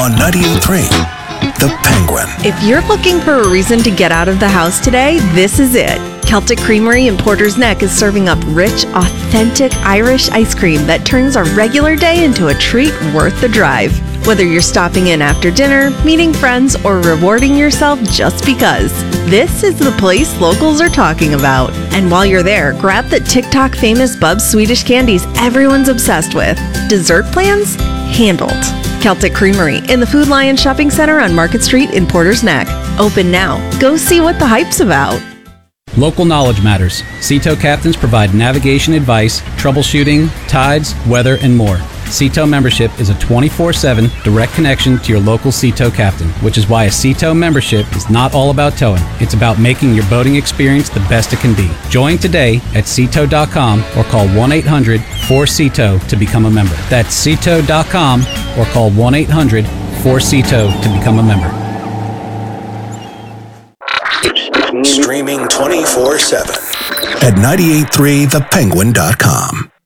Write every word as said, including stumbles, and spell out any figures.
on ninety-eight point three, The Penguin. If you're looking for a reason to get out of the house today, this is it. Celtic Creamery in Porter's Neck is serving up rich, authentic Irish ice cream that turns a regular day into a treat worth the drive. Whether you're stopping in after dinner, meeting friends, or rewarding yourself just because, this is the place locals are talking about. And while you're there, grab the TikTok famous Bub's Swedish candies everyone's obsessed with. Dessert plans? Handled. Celtic Creamery in the Food Lion Shopping Center on Market Street in Porter's Neck. Open now. Go see what the hype's about. Local knowledge matters. C E T O captains provide navigation advice, troubleshooting, tides, weather, and more. C E T O membership is a twenty-four seven direct connection to your local C E T O captain, which is why a C E T O membership is not all about towing. It's about making your boating experience the best it can be. Join today at C E T O dot com or call one eight hundred four C E T O to become a member. That's C E T O dot com or call one eight hundred four C E T O to become a member. Streaming twenty-four seven at ninety-eight point three the penguin dot com.